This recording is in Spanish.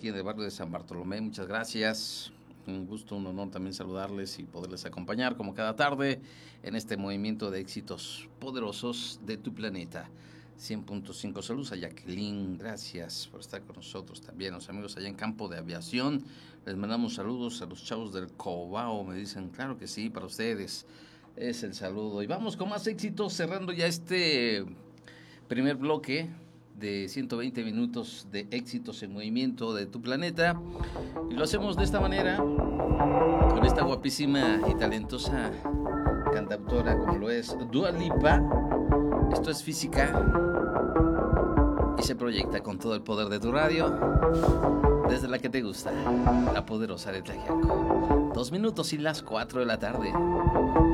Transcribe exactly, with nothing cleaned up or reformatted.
aquí en el barrio de San Bartolomé. Muchas gracias. Un gusto, un honor también saludarles y poderles acompañar como cada tarde en este movimiento de éxitos poderosos de tu planeta. cien punto cinco. Saludos a Jacqueline, gracias por estar con nosotros también. Los amigos allá en Campo de Aviación, les mandamos saludos a los chavos del Cobao. Me dicen, claro que sí, para ustedes es el saludo. Y vamos con más éxitos, cerrando ya este primer bloque de ciento veinte minutos de éxitos en movimiento de tu planeta. Y lo hacemos de esta manera, con esta guapísima y talentosa cantautora como lo es Dua Lipa. Esto es Física y se proyecta con todo el poder de tu radio, desde la que te gusta, la poderosa de Tlaxiaco. Dos minutos y las cuatro de la tarde.